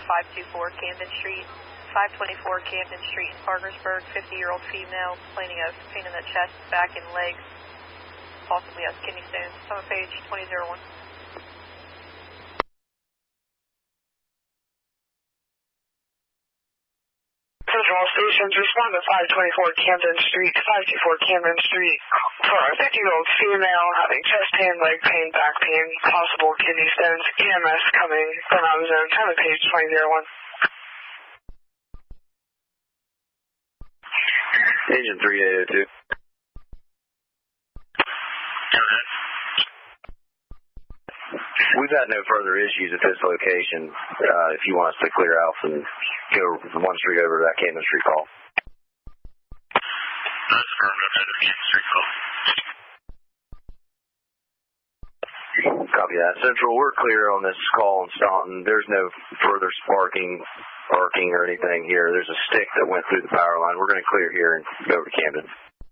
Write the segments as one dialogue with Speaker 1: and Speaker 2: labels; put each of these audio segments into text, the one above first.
Speaker 1: 524 Camden Street. 524 Camden Street in Parkersburg, 50-year-old female complaining of pain in the chest, back, and legs, possibly has kidney stones. Summit page 2001.
Speaker 2: Central all stations, respond to 524 Camden Street, 524 Camden Street for a 50-year-old female having chest pain, leg pain, back pain, possible kidney stones, EMS coming from out of zone. Summit page 2001.
Speaker 3: Agent 3802. We've had no further issues at this location. If you want us to clear out and go one street over to that Camden Street call.
Speaker 4: That's affirmative. That's Camden Street call.
Speaker 3: Copy that. Central, we're clear on this call in Staunton. There's no further sparking, arcing, or anything here. There's a stick that went through the power line. We're going to clear here and go over to Camden.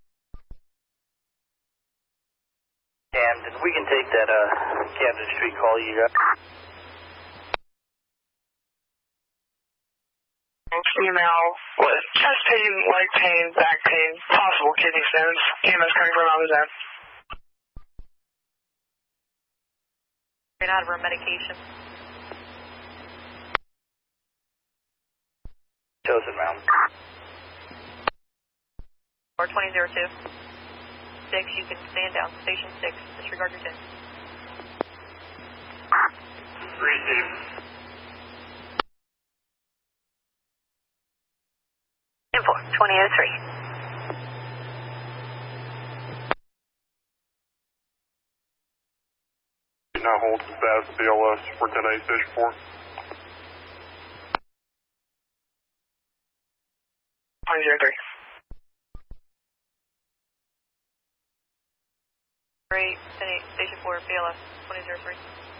Speaker 5: Camden, we can take that Camden Street call you got.
Speaker 2: Female with chest pain, leg pain, back pain, possible kidney stones, EMS coming from out of zone.
Speaker 1: Ran out of her medication.
Speaker 5: Chosen round.
Speaker 1: Or 2002. 6, you can stand down. Station 6, disregard your 10.
Speaker 4: 3-2.
Speaker 1: 2003.
Speaker 4: Now hold status BLS for 10-8, station 4.
Speaker 2: 2003.
Speaker 1: Great, 10-8, station 4, BLS 2003.